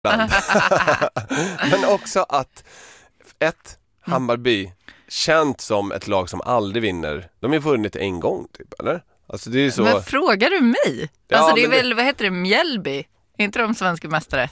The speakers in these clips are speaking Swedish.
Men också att Hammarby känt som ett lag som aldrig vinner. De har vunnit en gång typ, eller? Alltså det är så... Men frågar du mig? Ja, alltså det är men väl, vad heter det, Mjällby? Är inte de svenska mästare?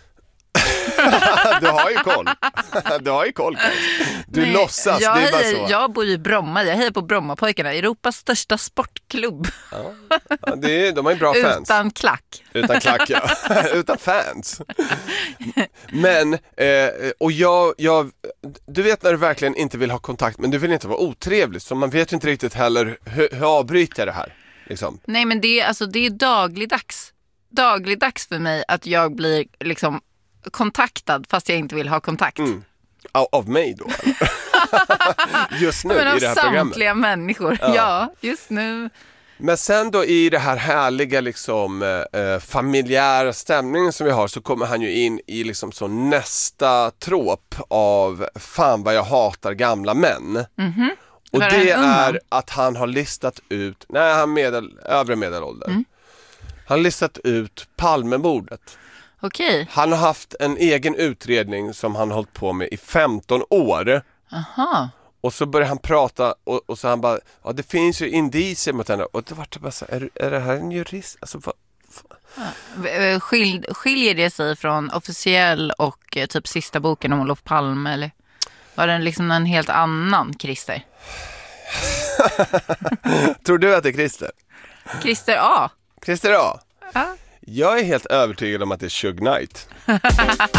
Du har ju koll. Du har ju koll. Du Nej, låtsas, det är bara så. Jag bor ju i Bromma, jag hejar på Brommapojkarna, Europas största sportklubb. Ja, de har ju bra fans. Utan klack. Utan klack, ja. Utan fans. Men, och jag, du vet när du verkligen inte vill ha kontakt, men du vill inte vara otrevlig, så man vet ju inte riktigt heller hur avbryter jag det här. Liksom. Nej, men det är dagligdags för mig att jag blir liksom kontaktad fast jag inte vill ha kontakt. Av mig då? Just nu men i det här samtliga programmet. människor, ja, just nu. Men sen då i det här härliga liksom, familjära stämningen som vi har, så kommer han ju in i liksom så nästa trop av fan vad jag hatar gamla män. Och det är att han har listat ut, han övre medelålder. Han har listat ut Palmemordet. Okej. Han har haft en egen utredning som han har hållit på med i 15 år. Aha. Och så börjar han prata och så han bara, ja det finns ju indicier mot henne. Och det var bara så, är det här en jurist? Alltså, Skiljer det sig från officiell och typ sista boken om Olof Palme, eller var det liksom en helt annan Christer? Tror du att det är Christer? Christer A. Christer A? Ja. Jag är helt övertygad om att det är Suge Knight.